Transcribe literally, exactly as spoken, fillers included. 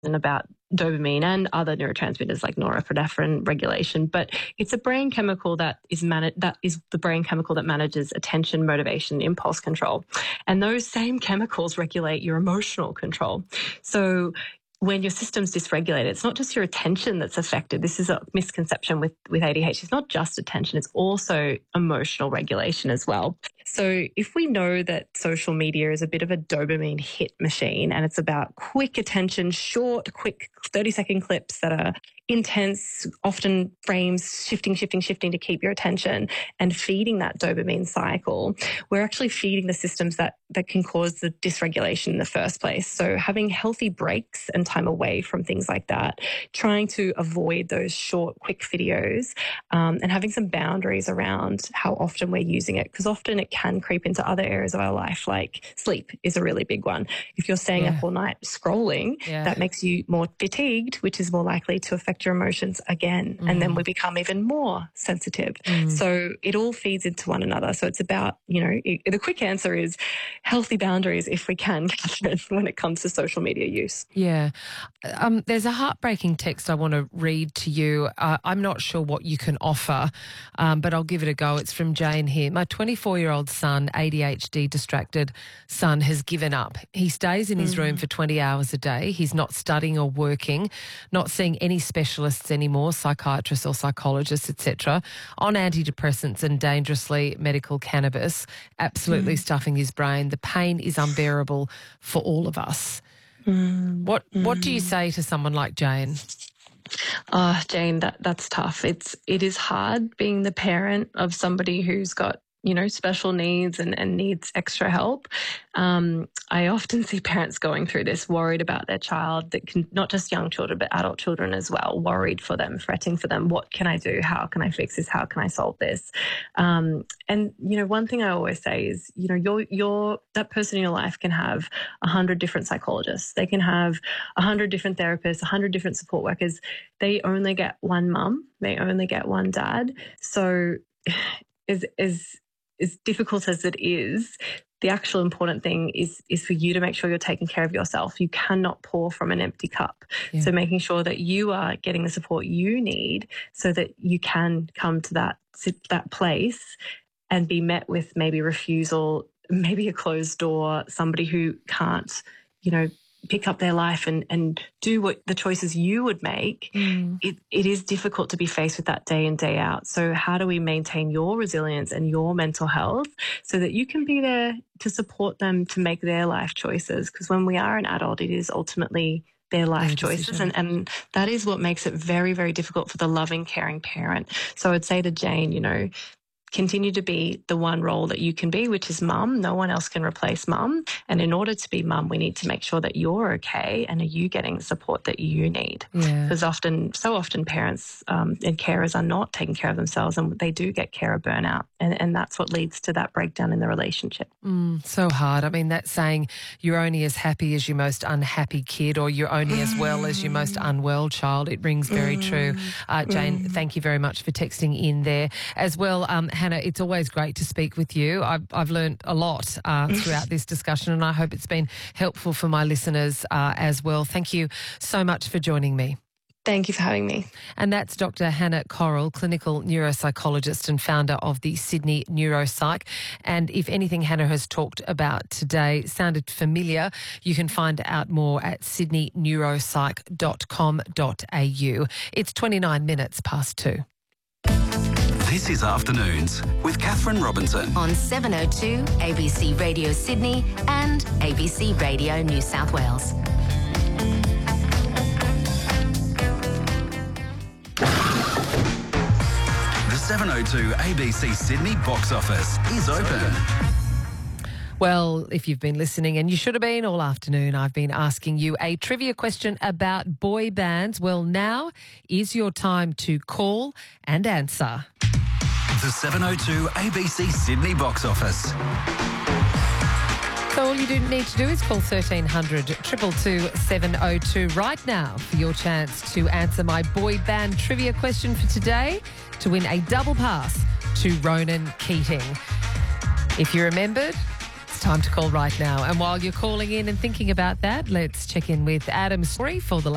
about dopamine and other neurotransmitters like norepinephrine regulation, but it's a brain chemical that is man- that is the brain chemical that manages attention, motivation, impulse control. And those same chemicals regulate your emotional control. So when your system's dysregulated, it's not just your attention that's affected. This is a misconception with, with A D H D. It's not just attention, it's also emotional regulation as well. So if we know that social media is a bit of a dopamine hit machine and it's about quick attention, short, quick thirty-second clips that are intense, often frames shifting, shifting, shifting to keep your attention and feeding that dopamine cycle, we're actually feeding the systems that, that can cause the dysregulation in the first place. So having healthy breaks and time away from things like that, trying to avoid those short, quick videos, um, and having some boundaries around how often we're using it, because often it can creep into other areas of our life, like sleep is a really big one. If you're staying Yeah. up all night scrolling, Yeah. that makes you more fatigued, which is more likely to affect your emotions again. Mm. And then we become even more sensitive. Mm. So it all feeds into one another. So it's about, you know, it, the quick answer is healthy boundaries if we can, Catherine, when it comes to social media use. Yeah. Um, there's a heartbreaking text I want to read to you. Uh, I'm not sure what you can offer, um, but I'll give it a go. It's from Jane here. My twenty-four-year-old son, A D H D distracted son, has given up. He stays in his Mm. room for twenty hours a day. He's not studying or working, not seeing any specialists anymore, psychiatrists or psychologists, et cetera, on antidepressants and dangerously medical cannabis, absolutely Mm. stuffing his brain. The pain is unbearable for all of us. Mm. What What do you Mm. say to someone like Jane? Oh, Jane, that, that's tough. It's, it is hard being the parent of somebody who's got, you know, special needs and, and needs extra help. Um, I often see parents going through this, worried about their child, that can, not just young children, but adult children as well, worried for them, fretting for them. What can I do? How can I fix this? How can I solve this? Um, and, you know, one thing I always say is, you know, your, your, that person in your life can have a hundred different psychologists. They can have a hundred different therapists, a hundred different support workers. They only get one mum. They only get one dad. So is, is, as difficult as it is, the actual important thing is is for you to make sure you're taking care of yourself. You cannot pour from an empty cup. Yeah. So making sure that you are getting the support you need so that you can come to that that place and be met with maybe refusal, maybe a closed door, somebody who can't, you know, pick up their life and, and do what the choices you would make. Mm. It, it is difficult to be faced with that day in, day out. So how do we maintain your resilience and your mental health so that you can be there to support them to make their life choices? Because when we are an adult, it is ultimately their life Their choices. decision. And, and that is what makes it very, very difficult for the loving, caring parent. So I'd say to Jane, you know, continue to be the one role that you can be, which is mum. No one else can replace mum. And in order to be mum, we need to make sure that you're okay and are you getting the support that you need. Yeah. Because often, so often parents um, and carers are not taking care of themselves and they do get carer burnout. And, and that's what leads to that breakdown in the relationship. Mm, so hard. I mean, that saying, you're only as happy as your most unhappy kid, or you're only as well as your most unwell child. It rings very Mm. true. Uh, Jane, Mm. thank you very much for texting in there. As well, um, Hannah, it's always great to speak with you. I've, I've learned a lot uh, throughout this discussion, and I hope it's been helpful for my listeners uh, as well. Thank you so much for joining me. Thank you for having me. And that's Doctor Hannah Correll, clinical neuropsychologist and founder of the Sydney Neuropsych. And if anything Hannah has talked about today sounded familiar, you can find out more at sydney neuropsych dot com dot a u. It's twenty-nine minutes past two. This is Afternoons with Catherine Robinson. On seven oh two A B C Radio Sydney and A B C Radio New South Wales. The seven oh two A B C Sydney box office is open. Well, if you've been listening, and you should have been all afternoon, I've been asking you a trivia question about boy bands. Well, now is your time to call and answer. The seven oh two A B C Sydney box office. So all you do need to do is call thirteen hundred, two two two, seven oh two right now for your chance to answer my boy band trivia question for today to win a double pass to Ronan Keating. If you remembered, it's time to call right now. And while you're calling in and thinking about that, let's check in with Adam Story for the